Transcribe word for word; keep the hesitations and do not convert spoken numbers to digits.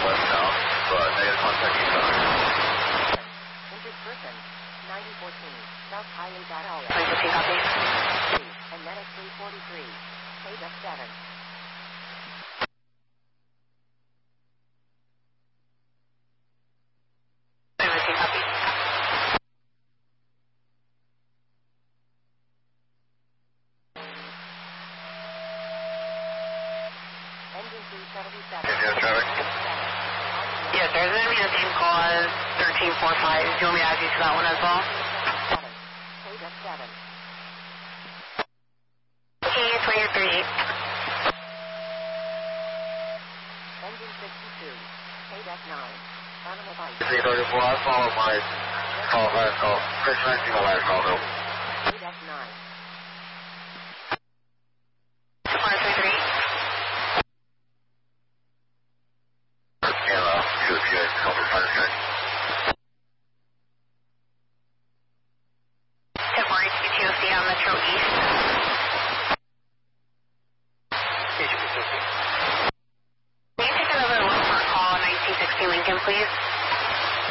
westbound, but negative contact eastbound. Injured person, ninety fourteen, South Highway Dial. nine fifteen, copy. And medic three forty-three, K F seven. nine fifteen, copy. Engine three seventy-seven. Can you have traffic? Yes, there's going to be the same call as thirteen forty-five. Do you want me to add you to that one as well? K F seven. Okay, twenty three. Engine sixty-two, K F nine. Animal bite. three thirty-four, I follow my call, last call. Chris, I see my last call, though. K F nine. one three three. And, uh, two of you guys come for fire check. Temporary T T O C on Metro East. Each Pacific. Can you take another look for call nineteen sixty Lincoln, please?